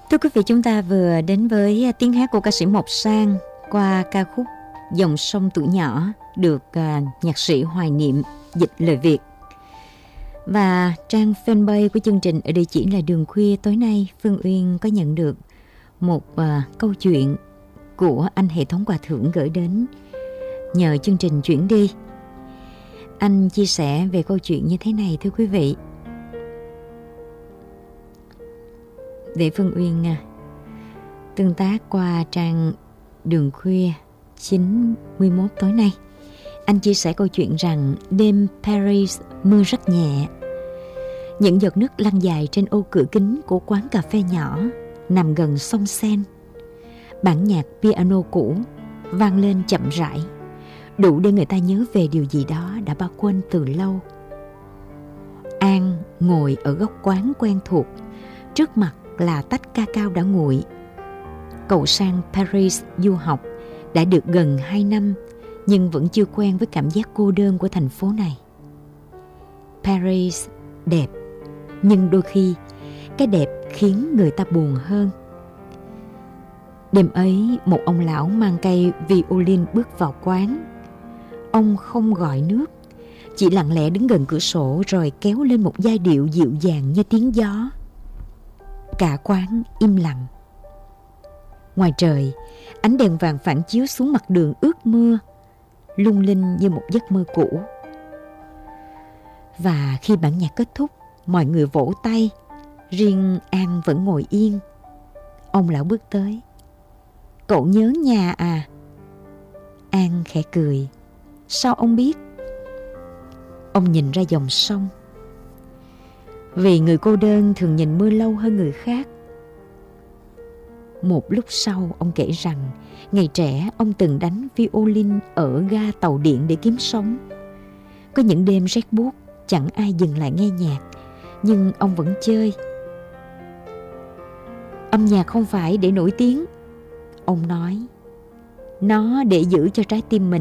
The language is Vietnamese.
Thưa quý vị, chúng ta vừa đến với tiếng hát của ca sĩ Mộc Sang qua ca khúc Dòng sông tuổi nhỏ được nhạc sĩ Hoài Niệm dịch lời Việt. Và trang fanpage của chương trình ở địa chỉ là Đường Khuya tối nay, Phương Uyên có nhận được một câu chuyện của anh hệ thống quà thưởng gửi đến nhờ chương trình chuyển đi. Anh chia sẻ về câu chuyện như thế này, thưa quý vị. Để Phương Uyên tương tác qua trang Đường Khuya 91 tối nay. Anh chia sẻ câu chuyện rằng đêm Paris mưa rất nhẹ. Những giọt nước lăn dài trên ô cửa kính của quán cà phê nhỏ nằm gần sông Seine. Bản nhạc piano cũ vang lên chậm rãi, đủ để người ta nhớ về điều gì đó đã bao quên từ lâu. An ngồi ở góc quán quen thuộc, trước mặt là tách ca cao đã nguội. Cậu sang Paris du học đã được gần 2 năm, nhưng vẫn chưa quen với cảm giác cô đơn của thành phố này. Paris đẹp, nhưng đôi khi cái đẹp khiến người ta buồn hơn. Đêm ấy, một ông lão mang cây violin bước vào quán. Ông không gọi nước, chỉ lặng lẽ đứng gần cửa sổ rồi kéo lên một giai điệu dịu dàng như tiếng gió. Cả quán im lặng. Ngoài trời, ánh đèn vàng phản chiếu xuống mặt đường ướt mưa, lung linh như một giấc mơ cũ. Và khi bản nhạc kết thúc, mọi người vỗ tay, riêng An vẫn ngồi yên. Ông lão bước tới. Cậu nhớ nhà à? An khẽ cười. Sao ông biết? Ông nhìn ra dòng sông. Vì người cô đơn thường nhìn mưa lâu hơn người khác. Một lúc sau, ông kể rằng ngày trẻ ông từng đánh violin ở ga tàu điện để kiếm sống. Có những đêm rét buốt, chẳng ai dừng lại nghe nhạc, nhưng ông vẫn chơi. Âm nhạc không phải để nổi tiếng, ông nói. Nó để giữ cho trái tim mình